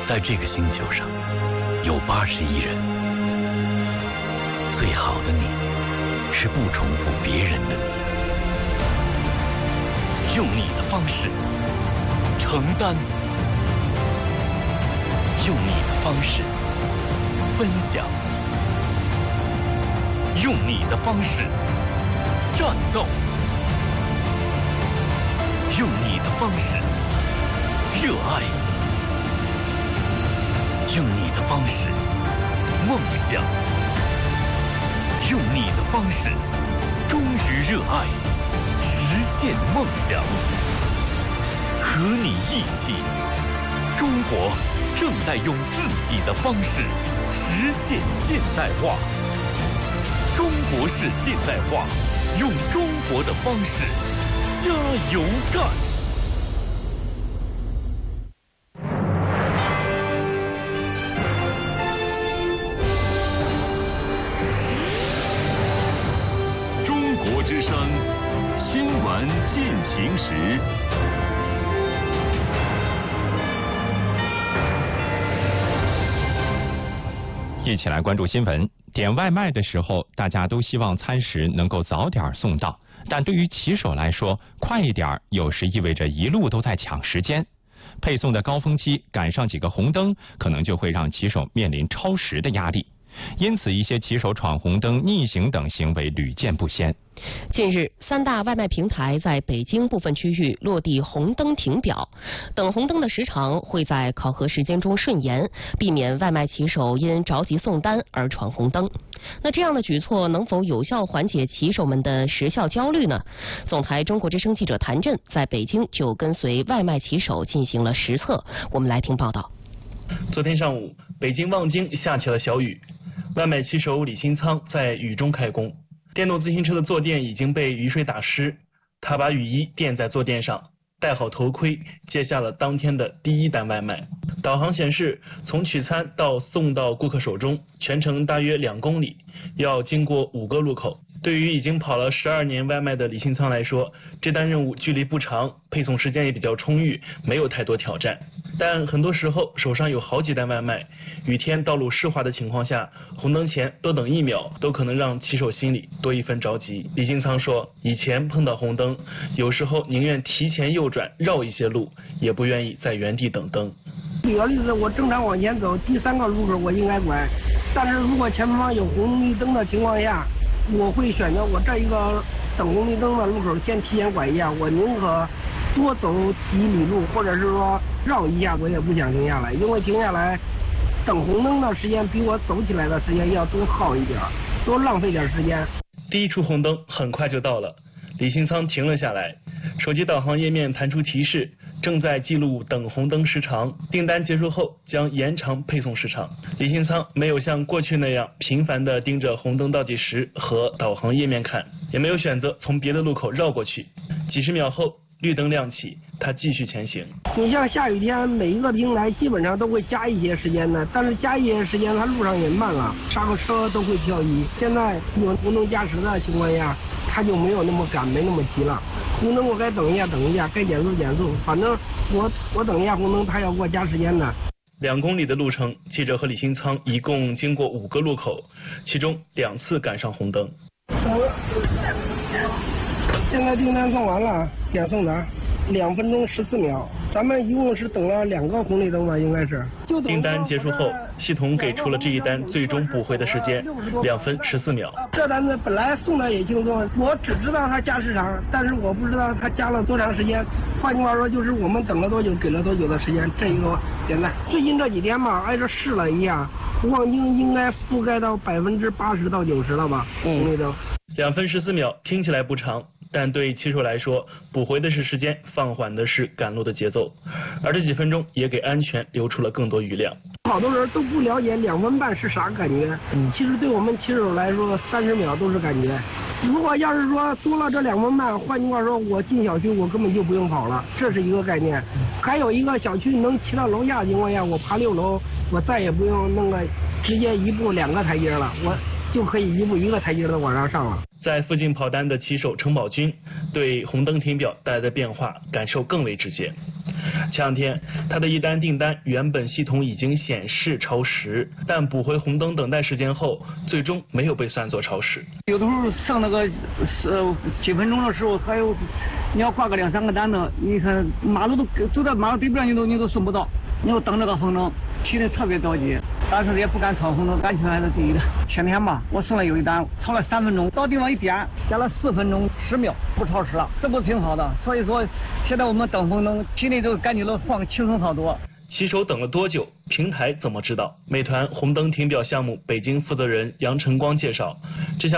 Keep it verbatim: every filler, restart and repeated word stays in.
在这个星球上有八十亿人，最好的你是不重复别人的你，用你的方式承担，用你的方式分享，用你的方式战斗，用你的方式热爱，用你的方式梦想，用你的方式忠于热爱，实现梦想。和你一起，中国正在用自己的方式实现现代化。中国式现代化，用中国的方式加油干！中国之声新闻进行时。 一起来关注新闻。点外卖的时候，大家都希望餐食能够早点送到，但对于骑手来说，快一点有时意味着一路都在抢时间。配送的高峰期赶上几个红灯，可能就会让骑手面临超时的压力。因此，一些骑手闯红灯、逆行等行为屡见不鲜。 近日，三大外卖平台在北京部分区域落地红灯停表，等红灯的时长会在考核时间中顺延，避免外卖骑手因着急送单而闯红灯。那这样的举措能否有效缓解骑手们的时效焦虑呢？总台中国之声记者谭震在北京就跟随外卖骑手进行了实测，我们来听报道。 昨天上午，北京望京下起了小雨，外卖骑手李新仓在雨中开工。电动自行车的坐垫已经被雨水打湿，他把雨衣垫在坐垫上，戴好头盔，接下了当天的第一单外卖。导航显示，从取餐到送到顾客手中，全程大约两公里，要经过五个路口。对于已经跑了十二年外卖的李新仓来说，这单任务距离不长，配送时间也比较充裕，没有太多挑战。但很多时候手上有好几单外卖，雨天道路湿滑的情况下，红灯前多等一秒都可能让骑手心里多一分着急。李新仓说，以前碰到红灯，有时候宁愿提前右转绕一些路，也不愿意在原地等灯。 举个例子，我正常往前走，第三个路口我应该拐，但是如果前方有红绿灯的情况下，我会选择我这一个等红绿灯的路口先提前拐一下，我宁可多走几里路，或者是说绕一下，我也不想停下来，因为停下来等红灯的时间比我走起来的时间要多耗一点，多浪费点时间。 第一处红灯很快就到了，李新仓停了下来，手机导航页面弹出提示，正在记录等红灯时长，订单结束后将延长配送时长。李新仓没有像过去那样频繁地盯着红灯倒计时和导航页面看，也没有选择从别的路口绕过去。几十秒后，绿灯亮起，他继续前行。 你像下雨天，每一个平台基本上都会加一些时间的，但是加一些时间，它路上也慢了，刹个车都会漂移。现在有红灯加时的情况下，他就没有那么赶，没那么急了。红灯我该等一下，等一下，该减速减速，反正我我等一下红灯，他要给我加时间的。 两公里的路程，记者和李新仓一共经过五个路口，其中两次赶上红灯。 现在订单送完了，点送达，两分钟十四秒。咱们一共是等了两个红绿灯吧，应该是。 订单结束后，系统给出了这一单最终补回的时间，两分十四秒。 这单子本来送的也轻松，我只知道它加时长，但是我不知道它加了多长时间。换句话说，就是我们等了多久，给了多久的时间，这一个简单。最近这几天吧，挨着试了一下，望京应该覆盖到百分之八十到九十了吧，红绿灯。 两分十四秒听起来不长，但对骑手来说，补回的是时间，放缓的是赶路的节奏，而这几分钟也给安全留出了更多余量。 好多人都不了解两分半是啥感觉，嗯，其实对我们骑手来说，三十秒都是感觉。如果要是说多了这两分半，换句话说，我进小区我根本就不用跑了，这是一个概念。还有一个小区能骑到楼下的情况下，我爬六楼，我再也不用弄个直接一步两个台阶了，我就可以一步一个台阶的往上上了。 在附近跑单的骑手程宝军对红灯停表带来的变化感受更为直接。前两天，他的一单订单原本系统已经显示超时，但补回红灯等待时间后，最终没有被算作超时。 有的时候剩那个呃几分钟的时候，还有你要挂个两三个单的，你看马路都走在马路对面，你都你都送不到，你要等这个红灯，心里特别着急，但是也不敢闯红灯，安全还是第一的。前天吧，我送了有一单，超了三分钟，到地方一点，加了四分钟十秒，不超时了，这不挺好的？所以说，现在我们等红灯，心里就感觉到放轻松好多。 骑手等了多久？平台怎么知道？美团红灯停表项目北京负责人杨晨光介绍，这项